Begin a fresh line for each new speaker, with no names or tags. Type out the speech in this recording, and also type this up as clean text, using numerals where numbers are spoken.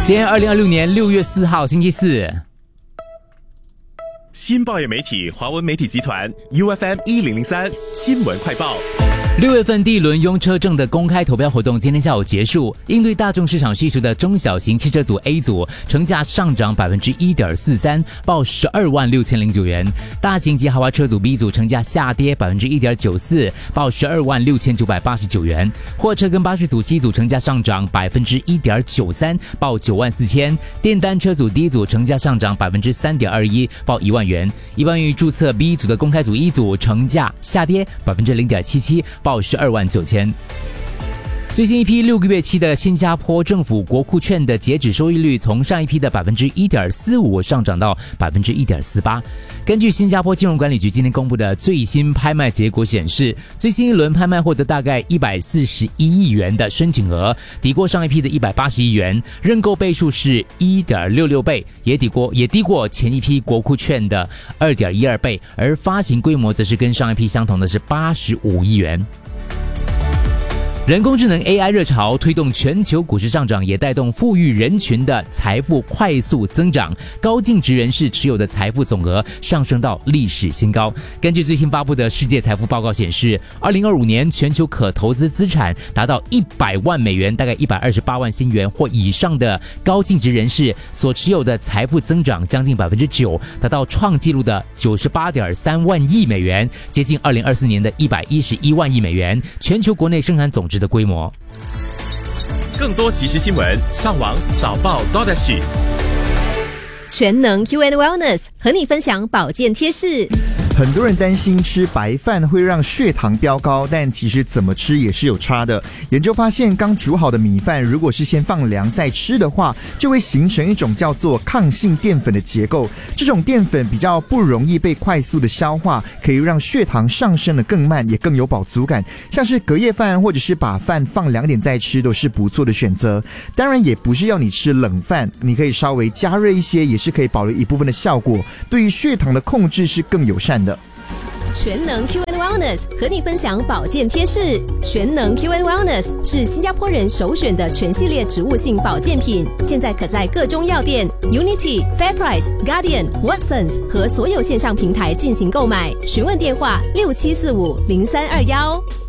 今天2026年6月4号星期四。
新报业媒体华文媒体集团 UFM1003 新闻快报。
6月份第一轮用车证的公开投标活动今天下午结束，应对大众市场需求的中小型汽车组 A 组成价上涨 1.43%， 报126009元；大型及豪华车组 B 组成价下跌 1.94%， 报126989元；货车跟巴士组 C 组成价上涨 1.93%， 报94000；电单车组 D 组成价上涨 3.21%， 报1万元；一般于注册 B 组的公开组 E 组成价下跌 0.77%，报129000。最新一批6个月期的新加坡政府国库券的截止收益率从上一批的 1.45% 上涨到 1.48%。根据新加坡金融管理局今天公布的最新拍卖结果显示，最新一轮拍卖获得大概141亿元的申请额，抵过上一批的180亿元，认购倍数是 1.66 倍，也低过前一批国库券的 2.12 倍，而发行规模则是跟上一批相同的是85亿元。人工智能 AI 热潮推动全球股市上涨，也带动富裕人群的财富快速增长，高净值人士持有的财富总额上升到历史新高。根据最新发布的世界财富报告显示，2025年全球可投资资产达到100万美元，大概128万新元或以上的高净值人士所持有的财富增长将近 9%， 达到创纪录的 98.3 万亿美元，接近2024年的111万亿美元，全球国内生产总值的规模。
更多即时新闻，上网早报 .SG。
全能 UN Wellness 和你分享保健贴士。
很多人担心吃白饭会让血糖飙高，但其实怎么吃也是有差的。研究发现，刚煮好的米饭如果是先放凉再吃的话，就会形成一种叫做抗性淀粉的结构。这种淀粉比较不容易被快速的消化，可以让血糖上升的更慢，也更有饱足感。像是隔夜饭或者是把饭放凉点再吃，都是不错的选择。当然也不是要你吃冷饭，你可以稍微加热一些，也是可以保留一部分的效果，对于血糖的控制是更友善的。
全能 QN Wellness 和你分享保健贴士。全能 QN Wellness 是新加坡人首选的全系列植物性保健品，现在可在各中药店、Unity、Fairprice、Guardian、Watsons 和所有线上平台进行购买。询问电话67450321。